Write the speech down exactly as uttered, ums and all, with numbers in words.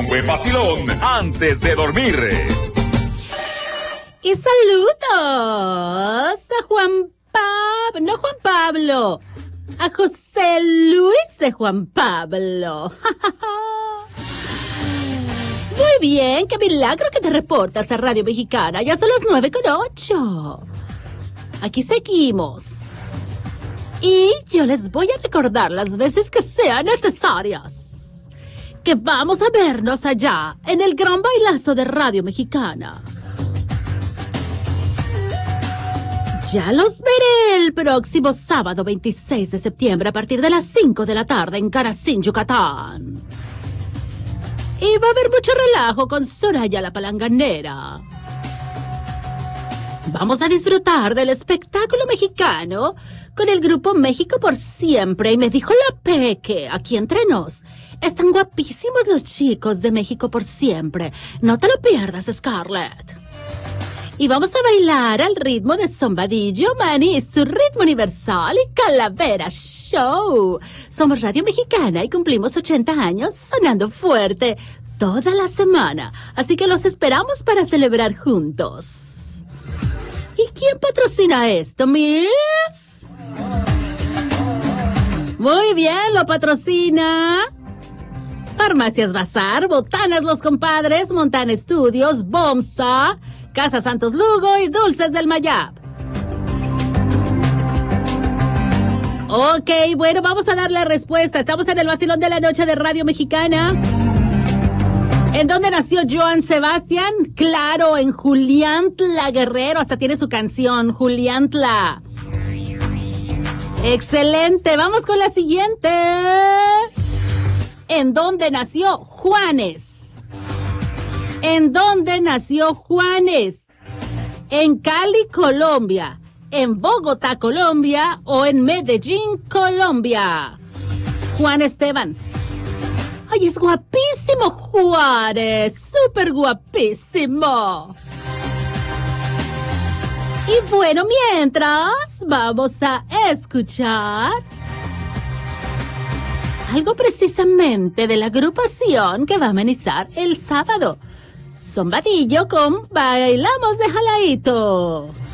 buen vacilón antes de dormir. Y saludos a Juan Pablo, no Juan Pablo, a José Luis de Juan Pablo. Muy bien, qué milagro que te reportas a Radio Mexicana. Ya son las nueve con ocho. Aquí seguimos. Y yo les voy a recordar las veces que sean necesarias que vamos a vernos allá en el gran bailazo de Radio Mexicana. Ya los veré el próximo sábado veintiséis de septiembre a partir de las cinco de la tarde en Canacín, Yucatán. Y va a haber mucho relajo con Soraya la Palanganera. Vamos a disfrutar del espectáculo mexicano con el grupo México por Siempre. Y me dijo la Peque, aquí entre nos, están guapísimos los chicos de México por Siempre. No te lo pierdas, Scarlett. Y vamos a bailar al ritmo de Zombadillo, Manny y su ritmo universal y Calavera Show. Somos Radio Mexicana y cumplimos ochenta años sonando fuerte toda la semana. Así que los esperamos para celebrar juntos. ¿Y quién patrocina esto, Miss? Muy bien, lo patrocina Farmacias Bazar, Botanas Los Compadres, Montana Estudios, Bomsa, Casa Santos Lugo y Dulces del Mayab. Ok, bueno, vamos a dar la respuesta. Estamos en el vacilón de la noche de Radio Mexicana. ¿En dónde nació Joan Sebastián? Claro, en Juliantla, Guerrero. Hasta tiene su canción, Juliantla. Excelente, vamos con la siguiente. ¿En dónde nació Juanes? ¿En dónde nació Juanes? ¿En Cali, Colombia? ¿En Bogotá, Colombia? ¿O en Medellín, Colombia? Juan Esteban. ¡Ay, es guapísimo Juárez! ¡Súper guapísimo! Y bueno, mientras vamos a escuchar algo precisamente de la agrupación que va a amenizar el sábado. Zombadillo con Bailamos de Jalaíto.